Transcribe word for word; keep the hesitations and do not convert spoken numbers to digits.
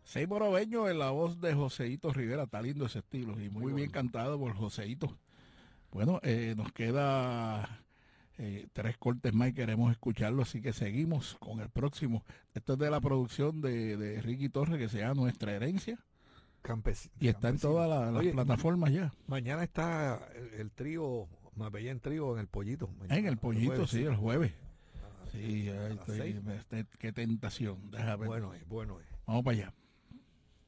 Seis Morobeño en la voz de Joseito Rivera, está lindo ese estilo y muy, muy bien cantado por Joseito. Bueno, eh, nos queda eh, tres cortes más y queremos escucharlo, así que seguimos con el próximo. Esto es de la producción de, de Ricky Torres que se llama Nuestra Herencia. Campes, Y está en todas la, las Oye, plataformas ya. Mañana está el, el trío, Marbellén Trío en el Pollito. Mañana, En el Pollito, jueves, sí, el jueves. a, Sí, a ay, las estoy, seis. este, qué tentación. Déjame ver. Bueno es, bueno es. Vamos para allá.